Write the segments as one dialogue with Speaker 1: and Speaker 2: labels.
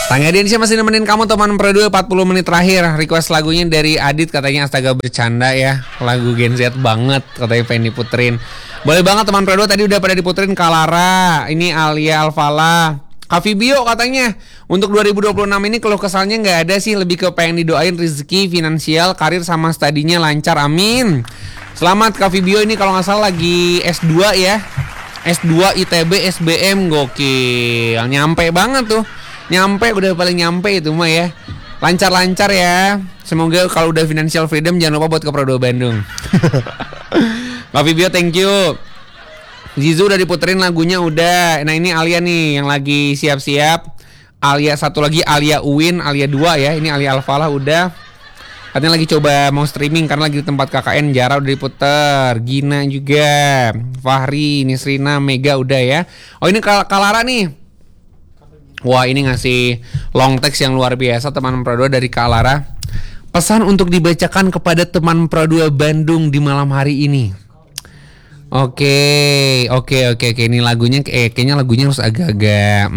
Speaker 1: Tangga Densia masih nemenin kamu teman Pro 2 40 menit terakhir. Request lagunya dari Adit, katanya astaga bercanda ya. Lagu Gen Z banget, katanya pengen diputerin. Boleh banget teman Pro 2, tadi udah pada diputerin Kalara, ini Alia Alfala, Kavibio katanya. Untuk 2026 ini keluh kesalnya nggak ada sih, lebih ke pengen didoain rezeki, finansial, karir sama studinya lancar, amin. Selamat Kavibio, ini kalau nggak salah lagi S2 ya. S2 ITB SBM, gokil. Nyampe banget tuh. Nyampe, udah paling nyampe itu mah ya. Lancar-lancar ya. Semoga kalau udah financial freedom jangan lupa buat ke Pro 2 Bandung. Kavibio, thank you. Zizu udah diputerin lagunya udah. Nah ini Alia nih yang lagi siap-siap. Alia satu lagi, Alia Uwin, Alia 2 ya. Ini Alia Alfalah udah. Katanya lagi coba mau streaming karena lagi di tempat KKN. Jara udah diputer, Gina juga, Fahri, Nisrina, Mega udah ya. Oh ini Kalara nih. Wah ini ngasih long text yang luar biasa teman Pro 2 dari Kalara. Pesan untuk dibacakan kepada teman Pro 2 Bandung di malam hari ini. Oke. Ini lagunya kayaknya lagunya harus agak-agak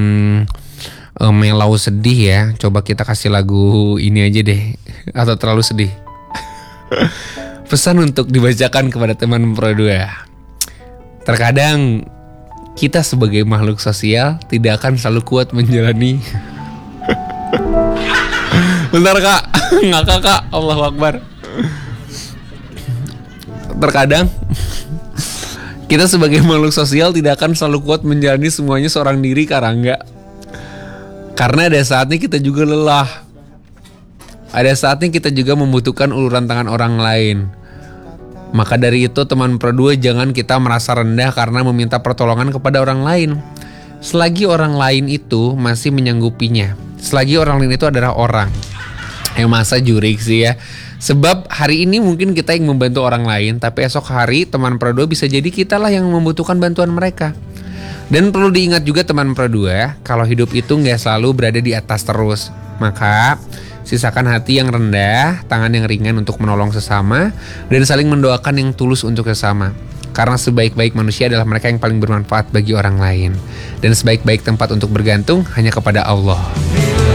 Speaker 1: melau sedih ya. Coba kita kasih lagu ini aja deh. Atau terlalu sedih. Pesan untuk dibacakan kepada teman Pro 2. Terkadang kita sebagai makhluk sosial tidak akan selalu kuat menjalani. Bentar kak, ngakak kak, Allahu Akbar. Terkadang kita sebagai makhluk sosial tidak akan selalu kuat menjalani semuanya seorang diri, karena ada saatnya kita juga lelah. Ada saatnya kita juga membutuhkan uluran tangan orang lain. Maka dari itu teman Pro 2, jangan kita merasa rendah karena meminta pertolongan kepada orang lain. Selagi orang lain itu masih menyanggupinya. Selagi orang lain itu adalah orang. Masa jurik sih ya. Sebab hari ini mungkin kita yang membantu orang lain, tapi esok hari teman Pro 2 bisa jadi kita lah yang membutuhkan bantuan mereka. Dan perlu diingat juga teman Pro 2, kalau hidup itu gak selalu berada di atas terus. Maka sisakan hati yang rendah, tangan yang ringan untuk menolong sesama, dan saling mendoakan yang tulus untuk sesama. Karena sebaik-baik manusia adalah mereka yang paling bermanfaat bagi orang lain. Dan sebaik-baik tempat untuk bergantung hanya kepada Allah.